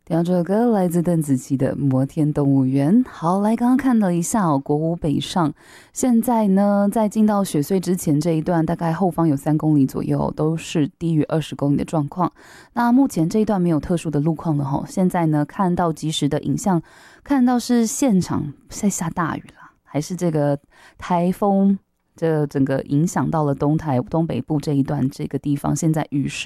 听到这首歌来自邓紫棋的《摩天动物园》。好，来刚刚看了一下国五北上，现在呢，在进到雪隧之前这一段，大概后方有3公里左右都是低于20公里的状况。那目前这一段没有特殊的路况了哈。现在呢，看到即时的影像，看到是现场在下大雨啦，还是这个台风？这整个影响到了东北部这一段这个地方，现在雨势